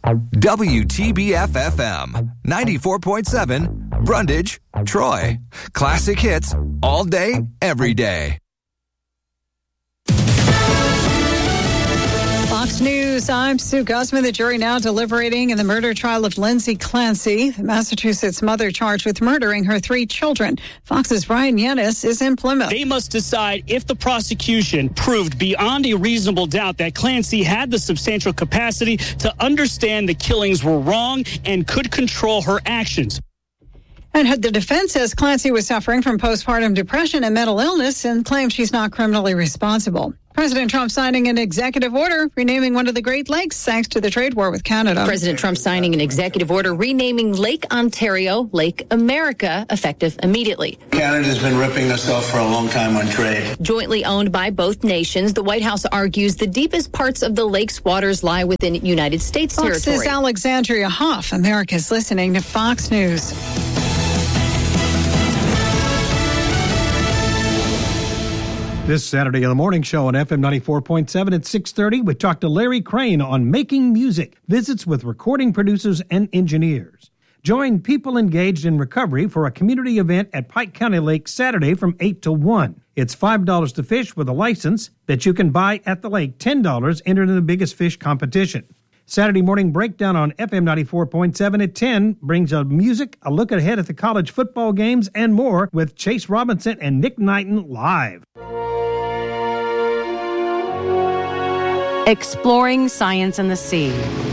WTBF-FM, 94.7, Brundage, Troy. Classic hits all day, every day. Fox News, I'm Sue Guzman. The jury now deliberating in the murder trial of Lindsay Clancy, the Massachusetts mother charged with murdering her 3 children. Fox's Brian Yennis is in Plymouth. They must decide if the prosecution proved beyond a reasonable doubt that Clancy had the substantial capacity to understand the killings were wrong and could control her actions. And the defense says Clancy was suffering from postpartum depression and mental illness and claims she's not criminally responsible. President Trump signing an executive order renaming one of the Great Lakes thanks to the trade war with Canada. President Trump signing an executive order renaming Lake Ontario Lake America, effective immediately. Canada's been ripping us off for a long time on trade. Jointly owned by both nations, the White House argues the deepest parts of the lake's waters lie within United States territory. Fox's Alexandria Hoff. America's listening to Fox News. This Saturday in the morning show on FM 94.7 at 6:30, we talk to Larry Crane on making music, visits with recording producers and engineers. Join people engaged in recovery for a community event at Pike County Lake Saturday from 8 to 1. It's $5 to fish with a license that you can buy at the lake, $10 entered in the biggest fish competition. Saturday morning breakdown on FM 94.7 at 10 brings a music, a look ahead at the college football games, and more with Chase Robinson and Nick Knighton live. Exploring science in the sea.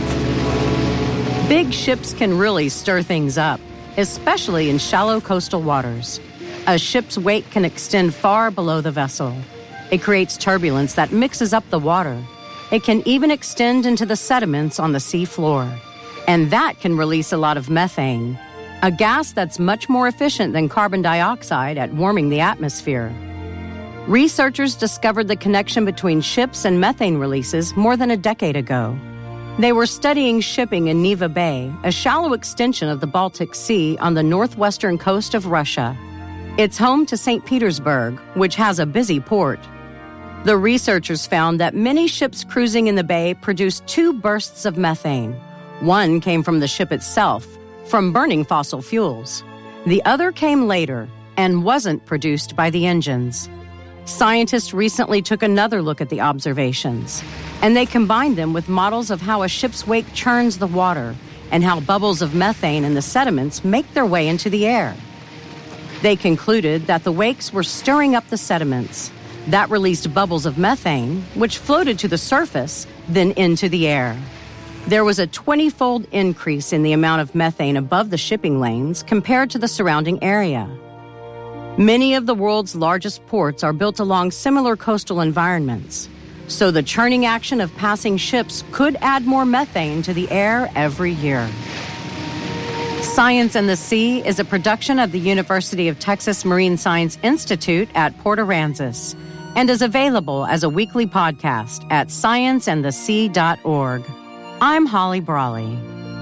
Big ships can really stir things up, especially in shallow coastal waters. A ship's wake can extend far below the vessel. It creates turbulence that mixes up the water. It can even extend into the sediments on the sea floor. And that can release a lot of methane, a gas that's much more efficient than carbon dioxide at warming the atmosphere. Researchers discovered the connection between ships and methane releases more than a decade ago. They were studying shipping in Neva Bay, a shallow extension of the Baltic Sea on the northwestern coast of Russia. It's home to St. Petersburg, which has a busy port. The researchers found that many ships cruising in the bay produced 2 bursts of methane. One came from the ship itself, from burning fossil fuels. The other came later and wasn't produced by the engines. Scientists recently took another look at the observations, and they combined them with models of how a ship's wake churns the water and how bubbles of methane in the sediments make their way into the air. They concluded that the wakes were stirring up the sediments. That released bubbles of methane, which floated to the surface, then into the air. There was a 20-fold increase in the amount of methane above the shipping lanes compared to the surrounding area. Many of the world's largest ports are built along similar coastal environments, so the churning action of passing ships could add more methane to the air every year. Science in the Sea is a production of the University of Texas Marine Science Institute at Port Aransas and is available as a weekly podcast at scienceandthesea.org. I'm Holly Brawley.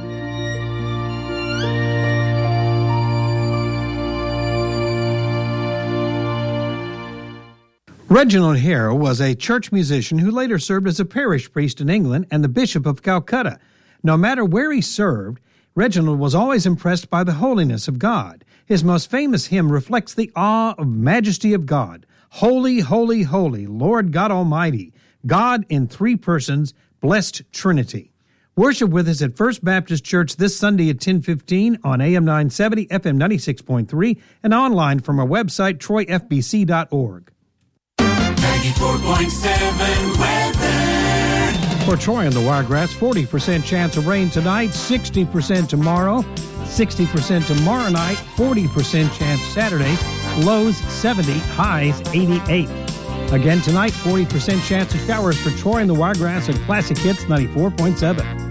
Reginald Hare was a church musician who later served as a parish priest in England and the Bishop of Calcutta. No matter where he served, Reginald was always impressed by the holiness of God. His most famous hymn reflects the awe of majesty of God. Holy, holy, holy, Lord God Almighty, God in 3 persons, blessed Trinity. Worship with us at First Baptist Church this Sunday at 10:15 on AM 970, FM 96.3, and online from our website, troyfbc.org. 94.7 weather. For Troy and the Wiregrass, 40% chance of rain tonight, 60% tomorrow, 60% tomorrow night, 40% chance Saturday, lows 70, highs 88. Again tonight, 40% chance of showers for Troy and the Wiregrass and Classic Hits 94.7.